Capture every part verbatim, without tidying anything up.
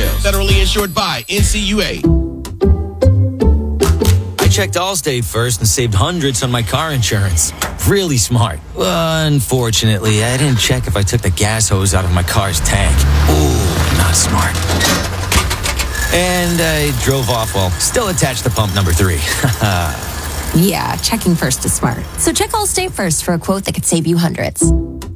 details. Federally insured by N C U A. I checked Allstate first and saved hundreds on my car insurance. Really smart. Unfortunately, I didn't check if I took the gas hose out of my car's tank. Ooh, not smart. And I drove off while still attached to pump number three. Yeah, checking first is smart. So check Allstate first for a quote that could save you hundreds.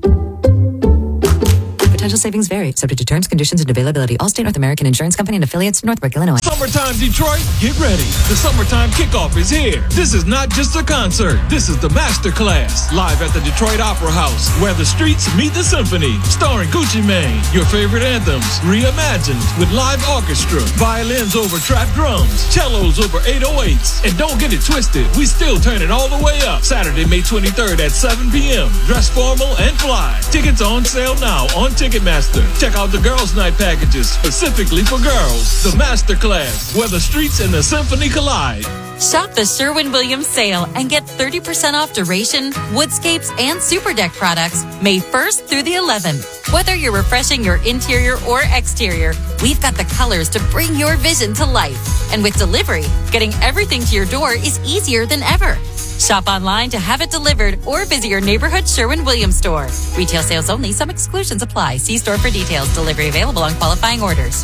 Potential savings vary, subject to terms, conditions, and availability. Allstate North American Insurance Company and affiliates, Northbrook, Illinois. Summertime Detroit, get ready. The summertime kickoff is here. This is not just a concert. This is the Masterclass, live at the Detroit Opera House, where the streets meet the symphony. Starring Gucci Mane, your favorite anthems, reimagined with live orchestra, violins over trap drums, cellos over eight oh eights. And don't get it twisted, we still turn it all the way up. Saturday, May twenty-third at seven p.m. Dress formal and fly. Tickets on sale now on Ticketmaster. Check out the Girls' Night packages specifically for girls. The Masterclass, where the streets and the symphony collide. Shop the Sherwin-Williams sale and get thirty percent off Duration, Woodscapes, and Super Deck products May first through the eleventh. Whether you're refreshing your interior or exterior, we've got the colors to bring your vision to life. And with delivery, getting everything to your door is easier than ever. Shop online to have it delivered or visit your neighborhood Sherwin-Williams store. Retail sales only. Some exclusions apply. See store for details. Delivery available on qualifying orders.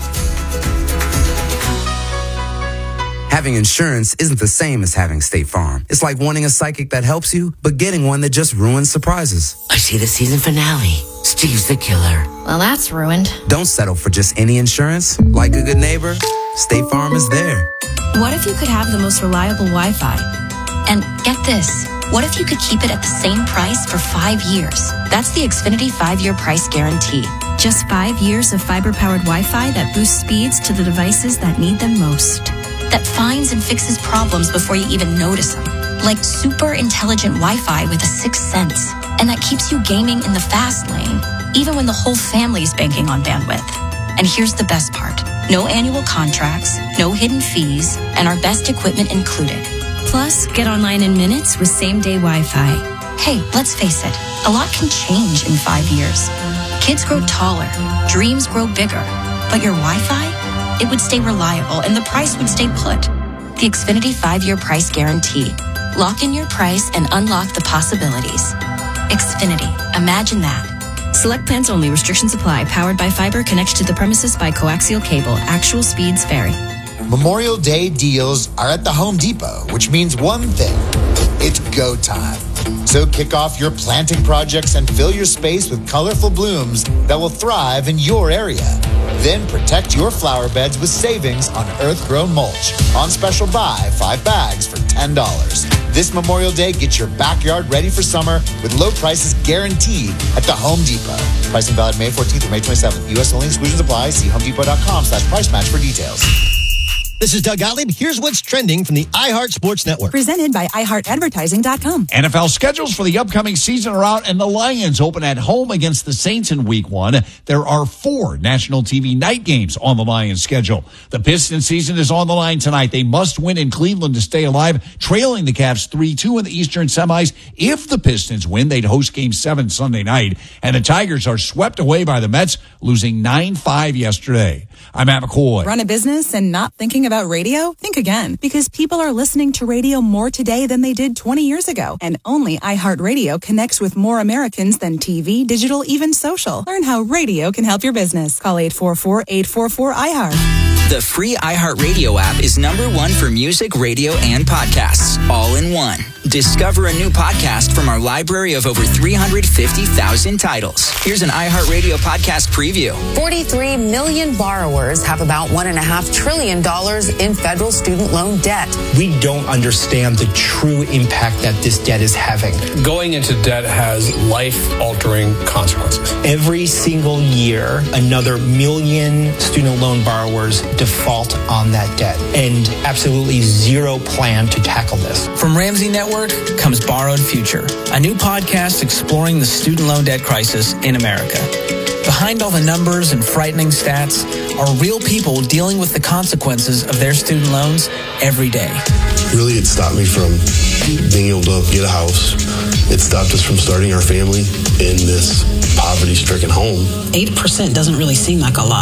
Having insurance isn't the same as having State Farm. It's like wanting a psychic that helps you, but getting one that just ruins surprises. I see the season finale. Steve's the killer. Well, that's ruined. Don't settle for just any insurance. Like a good neighbor, State Farm is there. What if you could have the most reliable Wi-Fi? And get this, what if you could keep it at the same price for five years? That's the Xfinity five-year price guarantee. Just five years of fiber-powered Wi-Fi that boosts speeds to the devices that need them most. That finds and fixes problems before you even notice them. Like super intelligent Wi-Fi with a sixth sense. And that keeps you gaming in the fast lane, even when the whole family's banking on bandwidth. And here's the best part. No annual contracts, no hidden fees, and our best equipment included. Plus, get online in minutes with same-day Wi-Fi. Hey, let's face it, a lot can change in five years. Kids grow taller, dreams grow bigger, but your Wi-Fi, it would stay reliable and the price would stay put. The Xfinity five-year price guarantee. Lock in your price and unlock the possibilities. Xfinity, imagine that. Select plans only. Restrictions apply. Powered by fiber. Connects to the premises by coaxial cable. Actual speeds vary. Memorial Day deals are at the Home Depot, which means one thing. It's go time. So kick off your planting projects and fill your space with colorful blooms that will thrive in your area. Then protect your flower beds with savings on earth-grown mulch. On special buy, five bags for ten dollars. This Memorial Day, get your backyard ready for summer with low prices guaranteed at the Home Depot. Pricing valid May fourteenth through May twenty-seventh. U S only, exclusions apply. See homedepot.com slash price match for details. This is Doug Gottlieb. Here's what's trending from the iHeart Sports Network. Presented by i heart advertising dot com. N F L schedules for the upcoming season are out, and the Lions open at home against the Saints in week one. There are four national T V night games on the Lions schedule. The Pistons season is on the line tonight. They must win in Cleveland to stay alive, trailing the Cavs three two in the Eastern semis. If the Pistons win, they'd host game seven Sunday night. And the Tigers are swept away by the Mets, losing nine five yesterday. I'm Matt McCoy. Run a business and not thinking about radio? Think again, because people are listening to radio more today than they did twenty years ago. And only iHeartRadio connects with more Americans than T V, digital, even social. Learn how radio can help your business. Call eight four four, eight four four, I heart. The free iHeartRadio app is number one for music, radio, and podcasts, all in one. Discover a new podcast from our library of over three hundred fifty thousand titles. Here's an iHeartRadio podcast preview. forty-three million borrowers have about one point five trillion dollars in federal student loan debt. We don't understand the true impact that this debt is having. Going into debt has life-altering consequences. Every single year, another million student loan borrowers default on that debt, and absolutely zero plan to tackle this. From Ramsey Network comes Borrowed Future, a new podcast exploring the student loan debt crisis in America. Behind all the numbers and frightening stats are real people dealing with the consequences of their student loans every day. Really, it stopped me from being able to get a house. It stopped us from starting our family in this poverty-stricken home. eight percent doesn't really seem like a lot.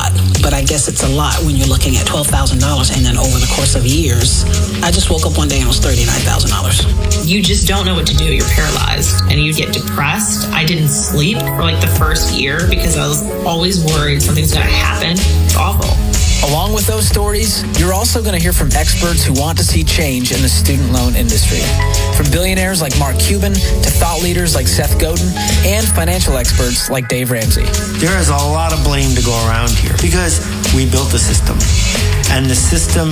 but I guess it's a lot when you're looking at twelve thousand dollars and then over the course of years. I just woke up one day and it was thirty-nine thousand dollars. You just don't know what to do. You're paralyzed and you get depressed. I didn't sleep for like the first year because I was always worried something's going to happen. It's awful. Along with those stories, you're also going to hear from experts who want to see change in the student loan industry. From billionaires like Mark Cuban to thought leaders like Seth Godin and financial experts like Dave Ramsey. There is a lot of blame to go around here because we built the system. And the system